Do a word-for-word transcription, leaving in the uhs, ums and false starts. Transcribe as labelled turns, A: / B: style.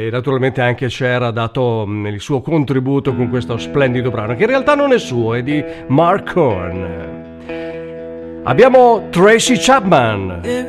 A: naturalmente anche Cher ha dato mh, il suo contributo con questo splendido brano, che in realtà non è suo, è di Mark Horn. Abbiamo Tracy Chapman.